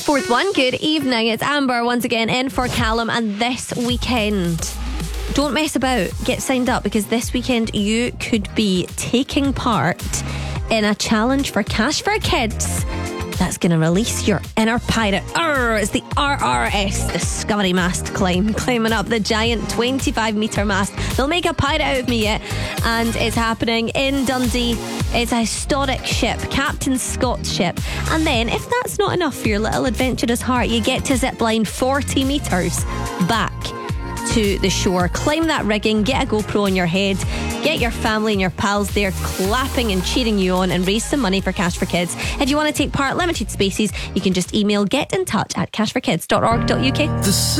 Fourth one, good evening. It's Amber once again in for Callum, and this weekend, don't mess about. Get signed up because this weekend you could be taking part in a challenge for Cash for Kids that's going to release your inner pirate. It's the RRS Discovery Mast climbing up the giant 25-metre mast. They'll make a pirate out of me yet, and it's happening in Dundee. It's a historic ship, Captain Scott's ship. And then, if that's not enough for your little adventurous heart, you get to zip line 40 metres back to the shore. Climb that rigging, get a GoPro on your head, get your family and your pals there clapping and cheering you on, and raise some money for Cash for Kids. If you want to take part, limited spaces, you can just email getintouch@cashforkids.org.uk.